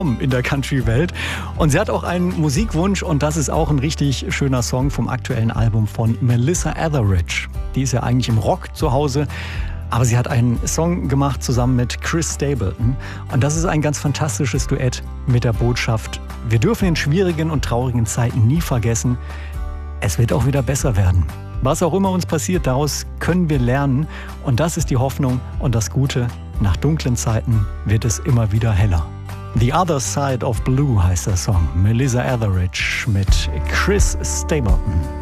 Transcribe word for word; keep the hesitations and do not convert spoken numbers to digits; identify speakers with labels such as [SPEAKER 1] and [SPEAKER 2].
[SPEAKER 1] in der Country-Welt. Und sie hat auch einen Musikwunsch und das ist auch ein richtig schöner Song vom aktuellen Album von Melissa Etheridge. Die ist ja eigentlich im Rock zu Hause, aber sie hat einen Song gemacht zusammen mit Chris Stapleton und das ist ein ganz fantastisches Duett mit der Botschaft: Wir dürfen in schwierigen und traurigen Zeiten nie vergessen, es wird auch wieder besser werden. Was auch immer uns passiert, daraus können wir lernen und das ist die Hoffnung und das Gute. Nach dunklen Zeiten wird es immer wieder heller. The Other Side of Blue heißt der Song. Melissa Etheridge mit Chris Stapleton.